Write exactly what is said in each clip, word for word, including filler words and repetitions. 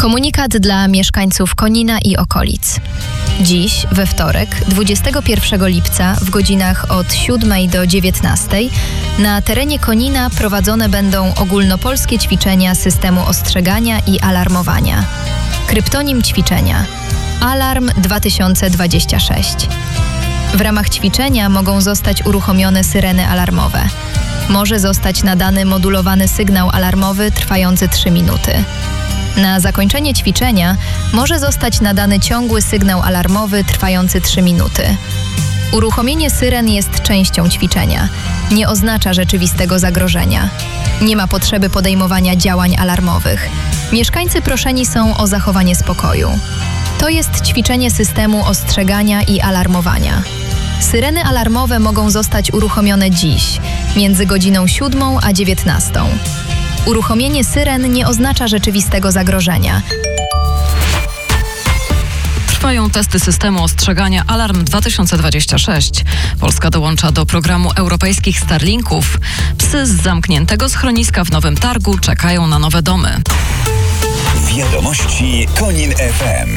Komunikat dla mieszkańców Konina i okolic. Dziś, we wtorek, dwudziestego pierwszego lipca w godzinach od siódmej do dziewiętnastej na terenie Konina prowadzone będą ogólnopolskie ćwiczenia systemu ostrzegania i alarmowania. Kryptonim ćwiczenia Alarm dwa tysiące dwadzieścia sześć. W ramach ćwiczenia mogą zostać uruchomione syreny alarmowe. Może zostać nadany modulowany sygnał alarmowy trwający trzy minuty. Na zakończenie ćwiczenia może zostać nadany ciągły sygnał alarmowy trwający trzy minuty. Uruchomienie syren jest częścią ćwiczenia. Nie oznacza rzeczywistego zagrożenia. Nie ma potrzeby podejmowania działań alarmowych. Mieszkańcy proszeni są o zachowanie spokoju. To jest ćwiczenie systemu ostrzegania i alarmowania. Syreny alarmowe mogą zostać uruchomione dziś, między godziną siódmą a dziewiętnastą. Uruchomienie syren nie oznacza rzeczywistego zagrożenia. Trwają testy systemu ostrzegania Alarm dwa tysiące dwadzieścia sześć. Polska dołącza do programu europejskich Starlinków. Psy z zamkniętego schroniska w Nowym Targu czekają na nowe domy. Wiadomości Konin F M.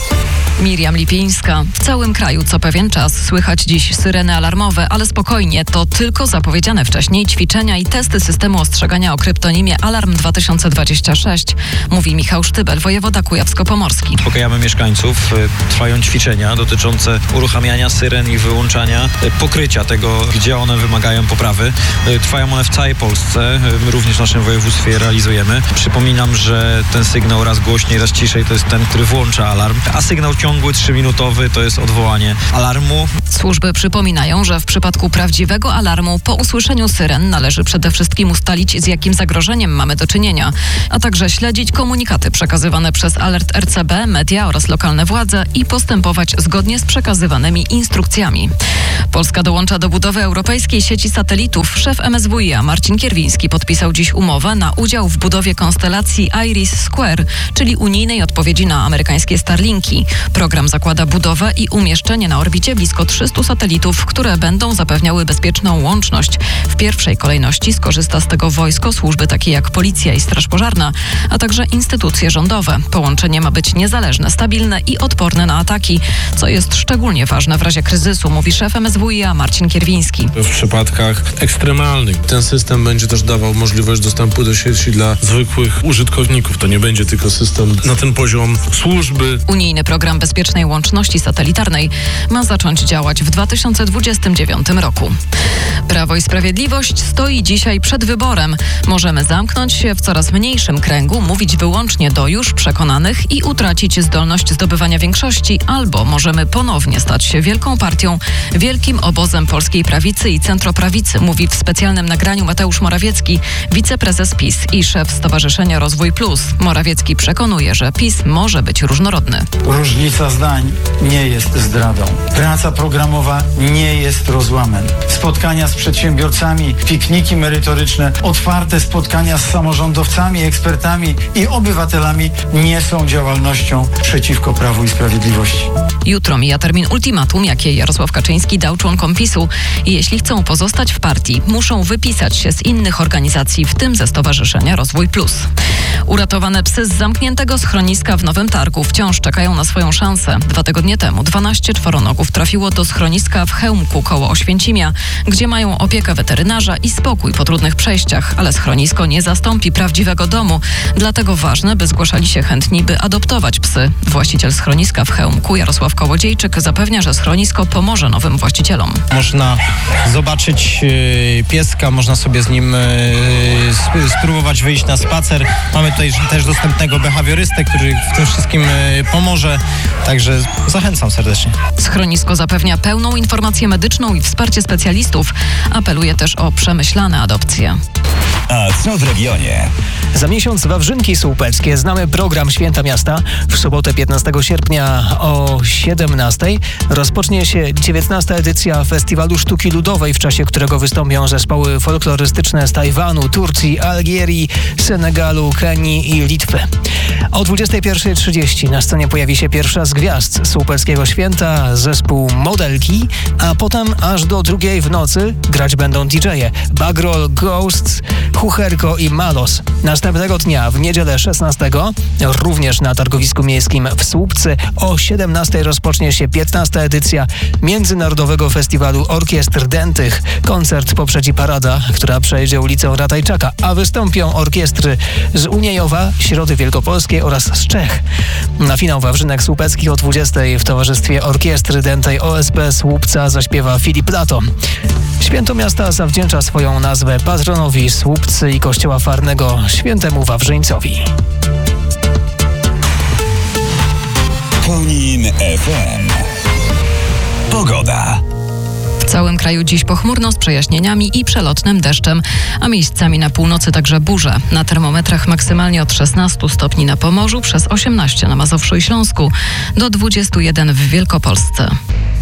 Miriam Lipińska. W całym kraju co pewien czas słychać dziś syreny alarmowe, ale spokojnie, to tylko zapowiedziane wcześniej ćwiczenia i testy systemu ostrzegania o kryptonimie Alarm dwa tysiące dwadzieścia sześć, mówi Michał Sztybel, wojewoda kujawsko-pomorski. Uspokajamy mieszkańców. Trwają ćwiczenia dotyczące uruchamiania syren i wyłączania pokrycia tego, gdzie one wymagają poprawy. Trwają one w całej Polsce. My również w naszym województwie je realizujemy. Przypominam, że ten sygnał raz głośniej, raz ciszej to jest ten, który włącza alarm, a sygnał ciągły trzyminutowy to jest odwołanie alarmu. Służby przypominają, że w przypadku prawdziwego alarmu po usłyszeniu syren należy przede wszystkim ustalić, z jakim zagrożeniem mamy do czynienia, a także śledzić komunikaty przekazywane przez Alert R C B, media oraz lokalne władze i postępować zgodnie z przekazywanymi instrukcjami. Polska dołącza do budowy europejskiej sieci satelitów. Szef M S W i A Marcin Kierwiński podpisał dziś umowę na udział w budowie konstelacji Iris Square, czyli unijnej odpowiedzi na amerykańskie Starlinki. Program zakłada budowę i umieszczenie na orbicie blisko trzystu satelitów, które będą zapewniały bezpieczną łączność. W pierwszej kolejności skorzysta z tego wojsko, służby takie jak Policja i Straż Pożarna, a także instytucje rządowe. Połączenie ma być niezależne, stabilne i odporne na ataki, co jest szczególnie ważne w razie kryzysu, mówi szef M S W i A Marcin Kierwiński. W przypadkach ekstremalnych ten system będzie też dawał możliwość dostępu do sieci dla zwykłych użytkowników. To nie będzie tylko system na ten poziom służby. Unijny program bezpiecznej łączności satelitarnej ma zacząć działać w dwa tysiące dwudziestym dziewiątym roku. Prawo i Sprawiedliwość stoi dzisiaj przed wyborem. Możemy zamknąć się w coraz mniejszym kręgu, mówić wyłącznie do już przekonanych i utracić zdolność zdobywania większości, albo możemy ponownie stać się wielką partią, wielkim obozem polskiej prawicy i centroprawicy, mówi w specjalnym nagraniu Mateusz Morawiecki, wiceprezes PiS i szef Stowarzyszenia Rozwój Plus. Morawiecki przekonuje, że PiS może być różnorodny. Różnica zdań nie jest zdradą. Praca programowa nie jest rozłamem. Spotkania z przedsiębiorcami, pikniki merytoryczne, otwarte spotkania z samorządowcami, ekspertami i obywatelami nie są działalnością przeciwko Prawu i Sprawiedliwości. Jutro mija termin ultimatum, jakie Jarosław Kaczyński dał członkom PiSu. Jeśli chcą pozostać w partii, muszą wypisać się z innych organizacji, w tym ze Stowarzyszenia Rozwój Plus. Uratowane psy z zamkniętego schroniska w Nowym Targu wciąż czekają na swoją szansę. Dwa tygodnie temu dwanaście czworonogów trafiło do schroniska w Chełmku koło Oświęcimia, gdzie mają opiekę weterynarza i spokój po trudnych przejściach, ale schronisko nie zastąpi prawdziwego domu, dlatego ważne, by zgłaszali się chętni, by adoptować psy. Właściciel schroniska w Chełmku, Jarosław Kołodziejczyk, zapewnia, że schronisko pomoże nowym właścicielom. Można zobaczyć yy, pieska, można sobie z nim yy, sp- spróbować wyjść na spacer. Mamy tutaj też dostępnego behawiorystę, który w tym wszystkim yy, pomoże, także zachęcam serdecznie. Schronisko zapewnia pełną informację medyczną i wsparcie specjalistów. Apeluje też o przemyślane adopcje. A co w regionie? Za miesiąc Wawrzynki Słupeckie. Znamy program Święta Miasta. W sobotę piętnastego sierpnia o siedemnastej rozpocznie się dziewiętnasta edycja Festiwalu Sztuki Ludowej, w czasie którego wystąpią zespoły folklorystyczne z Tajwanu, Turcji, Algierii, Senegalu, Kenii i Litwy. O dwudziestej pierwszej trzydzieści na scenie pojawi się pierwsza z gwiazd Słupeckiego Święta, zespół Modelki, a potem aż do drugiej w nocy grać będą didżeje Bagrol, Ghost, Chucherko i Malos. Następnego dnia, w niedzielę szesnastego, również na targowisku miejskim w Słupcy, o siedemnastej rozpocznie się piętnasta edycja Międzynarodowego Festiwalu Orkiestr Dętych. Koncert poprzedzi parada, która przejdzie ulicą Ratajczaka, a wystąpią orkiestry z Uniejowa, Środy Wielkopolskiej oraz z Czech. Na finał Wawrzynek Słupeckich o dwudziestej w towarzystwie Orkiestry Dętej O S P Słupca zaśpiewa Filip Lato. Święto miasta zawdzięcza swoją nazwę patronowi Słupcy i Kościoła Farnego, świętemu Wawrzyńcowi. Konin F M. Pogoda. W całym kraju dziś pochmurno z przejaśnieniami i przelotnym deszczem, a miejscami na północy także burze. Na termometrach maksymalnie od szesnastu stopni na Pomorzu, przez osiemnaście na Mazowszu i Śląsku, do dwudziestu jeden w Wielkopolsce.